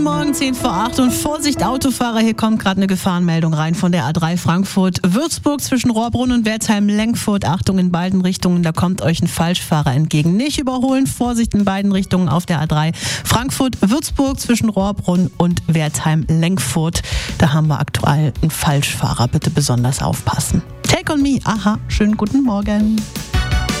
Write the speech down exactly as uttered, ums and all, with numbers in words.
Guten Morgen, zehn vor acht und Vorsicht Autofahrer, hier kommt gerade eine Gefahrenmeldung rein von der A drei Frankfurt-Würzburg zwischen Rohrbrunn und Wertheim-Lenkfurt. Achtung in beiden Richtungen, da kommt euch ein Falschfahrer entgegen. Nicht überholen, Vorsicht in beiden Richtungen auf der A drei Frankfurt-Würzburg zwischen Rohrbrunn und Wertheim-Lenkfurt. Da haben wir aktuell einen Falschfahrer, bitte besonders aufpassen. Take on me, aha, schönen guten Morgen.